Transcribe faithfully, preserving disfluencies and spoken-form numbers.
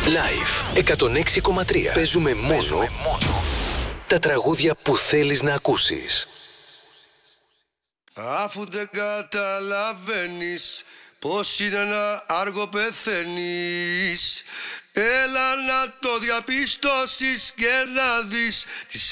Live εκατόν έξι κόμμα τρία. Παίζουμε μόνο, Παίζουμε μόνο τα τραγούδια που θέλεις να ακούσεις. Αφού δεν καταλαβαίνεις πως είναι να άργο πεθαίνεις, έλα να το διαπιστώσεις και να δεις τις